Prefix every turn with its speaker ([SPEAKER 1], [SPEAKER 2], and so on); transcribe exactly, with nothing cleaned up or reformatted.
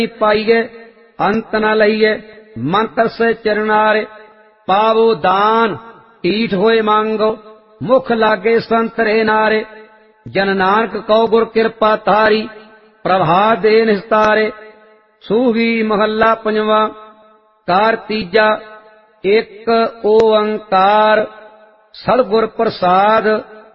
[SPEAKER 1] पाइए अंत न लईए मंत्र से चरनारे पावो दान टीठ होए मांगो मुख लागे संतरे नारे जन नानक कौ गुर कृपा तारी प्रभा दे निस्तारे। सूही महला पंजवा कार तीजा एक ओंकार सतगुर प्रसाद